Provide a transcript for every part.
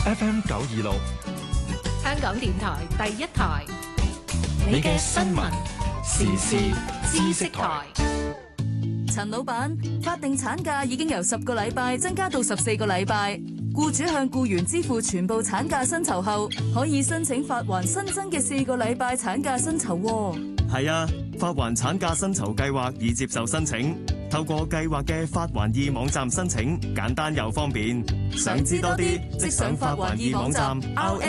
FM 926， 香港電台第一台， 你嘅新聞時事知識台。 陳老闆，法定產假已經由10個禮拜增加到14個禮拜，僱主向僱員支付全部產假薪酬後，可以申請發還新增嘅4個禮拜產假薪酬。 係啊，發還產假薪酬計劃已接受申請，透過計劃嘅發還易網站申請，簡單又方便。想知多啲，即上發還易網站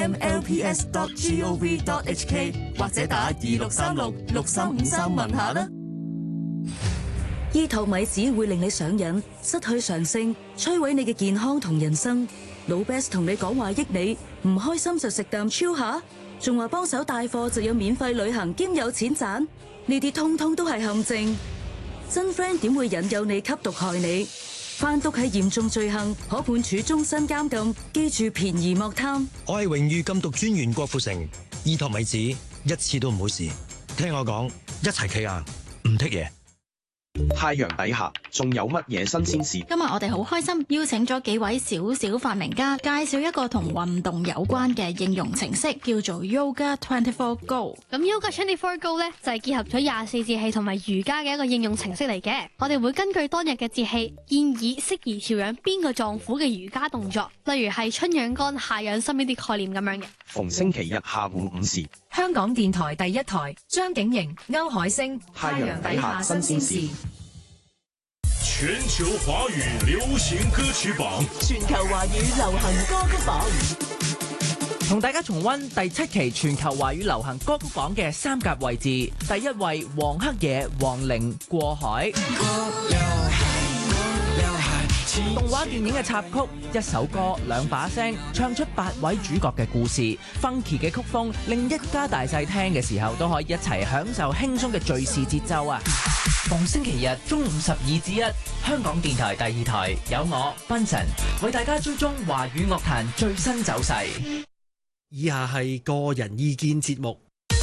rmlps.gov.hk 或者打26366353問下啦。 醫托米子會令你上癮，失去常性，摧毀你嘅健康同人生。老 Best 同你講話益你，唔開心就食啖超下，仲話幫手帶貨就有免費旅行兼有錢賺，呢啲通通都係陷阱。真 friend 點會引誘你吸毒害你？販毒係嚴重罪行，可判處終身監禁。記住便宜莫貪。 我係榮譽禁毒專員郭富城，醫托米子一次都唔好試，聽我講，一齊企硬，唔剔嘢。 太陽底下仲有乜嘢新鮮事？ 今日我哋好開心邀請咗幾位小發明家，介紹一個同運動有關嘅應用程式，叫做 Yoga 24 Go。 咁 Yoga 24 Go 咧就係結合咗24節氣同埋瑜伽嘅一個應用程式嚟嘅。我哋會根據當日嘅節氣，建議適宜調養邊個臟腑嘅瑜伽動作，例如係春養肝、夏養心呢啲概念咁樣嘅。 逢星期日下午5時， 香港電台第一台，張景瑩、歐海星， 太陽底下新鮮事。 全球華語流行歌曲榜， 全球華語流行歌曲榜， 同大家重溫第7期全球華語流行歌曲榜嘅3甲位置。第一位黃黑野、黃齡過海。動畫電影嘅插曲，一首歌兩把聲，唱出8位主角嘅故事。funky 嘅曲風令一家大細聽嘅時候都可以一齊享受輕鬆嘅敘事節奏啊！逢星期日中午12至1，香港電台第2台有我賓神為大家追蹤華語樂壇最新走勢。 以下係個人意見節目，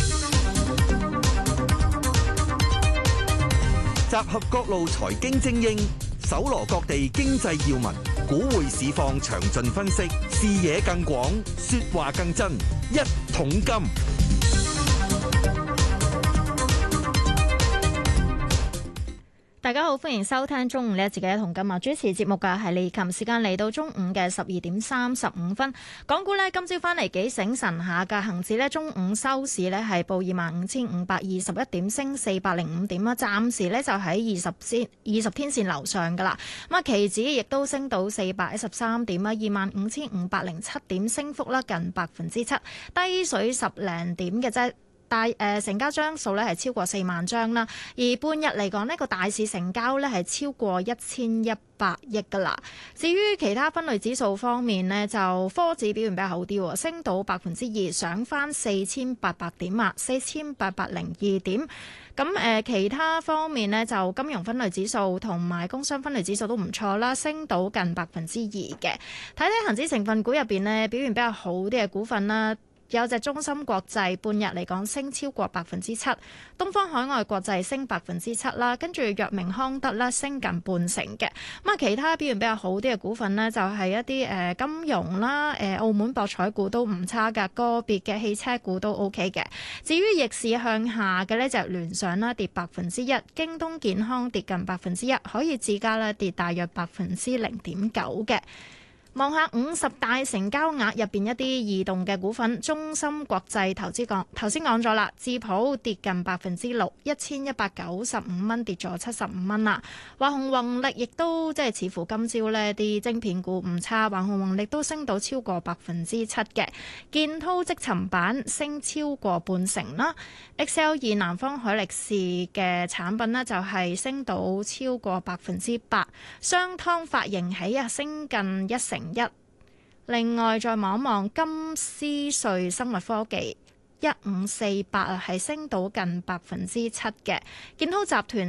集合各路財經精英，搜羅各地經濟要聞，股匯市況詳盡分析，視野更廣，說話更真。一桶金。 大家好，歡迎收聽中午呢一節嘅一桶金啊！主持節目嘅係李琴，時間嚟到中午嘅12點35分。港股呢，今朝翻嚟幾醒神下嘅，恒指呢，中午收市呢係報25,521點，升405點啦。暫時呢就喺20天線樓上噶啦。咁啊，期指亦都升到413點啦，25,507點，升幅啦近7%，低水10零點嘅啫。成交張數咧係超過4萬張啦，而半日嚟講呢個大市成交咧係超過1100億噶啦。至於其他分類指數方面呢，就科指表現比較好啲，升到2%，上翻4800點啊，4802點。咁其他方面呢，就金融分類指數同埋工商分類指數都唔錯啦，升到近2%嘅。睇睇恒指成分股入邊呢，表現比較好啲嘅股份啦。有隻中芯國際半日嚟講升超過7%，東方海外國際升7%啦，跟住藥明康德啦升近半成嘅。咁啊，其他表現比較好啲嘅股份呢，就係一啲金融啦，澳門博彩股都唔差㗎，個別嘅汽車股都 OK 嘅。至於逆市向下嘅呢，就聯想啦跌1%，京東健康跌近1%，可以自家啦跌大約0.9%嘅。望下50大成交額入邊一啲異動嘅股份，中芯國際頭先講咗啦，智普跌近6%，1195蚊跌咗75蚊啦。華虹宏力亦都即係似乎今朝呢啲晶片股唔差，華虹宏力都升到超過7%嘅。建滔積層板升超過半成啦。XL2 南方海力士嘅產品呢，就係升到超過8%，商湯發盈喜啊升近1%。另外再望一望金斯瑞生物科技1548係升到近7%嘅。建滔集團